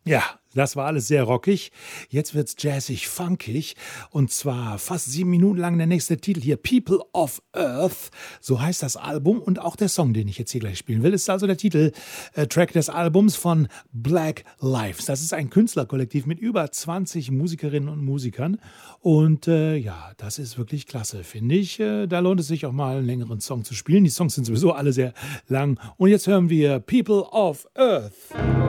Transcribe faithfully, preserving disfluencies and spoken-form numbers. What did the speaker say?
Ja, das war alles sehr rockig. Jetzt wird's jazzig, funkig. Und zwar fast sieben Minuten lang der nächste Titel hier. People of Earth. So heißt das Album und auch der Song, den ich jetzt hier gleich spielen will, ist also der Titeltrack des Albums von Black Lives. Das ist ein Künstlerkollektiv mit über zwanzig Musikerinnen und Musikern. Und äh, ja, das ist wirklich klasse, finde ich. Äh, da lohnt es sich auch mal einen längeren Song zu spielen. Die Songs sind sowieso alle sehr lang. Und jetzt hören wir People of Earth.